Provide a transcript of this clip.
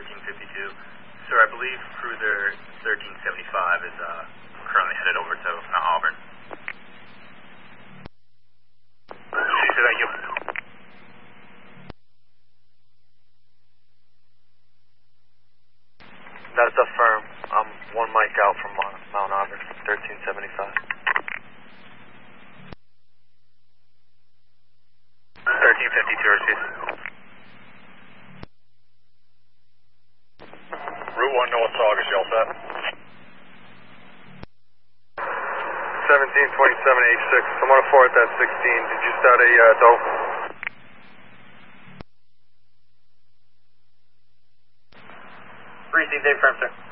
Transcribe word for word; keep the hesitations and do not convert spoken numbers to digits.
thirteen fifty-two. Sir, I believe cruiser thirteen seventy-five is uh, currently headed over to Mount Auburn. Thank you. That's the firm. I'm one mic out from Mount Auburn, thirteen seventy-five. thirteen fifty-two, receive. Route one North Saugus, y'all set? seventeen twenty-seven H six. I'm on a four at that sixteen. Did you start a uh, dope? Received, Dave Firm, sir.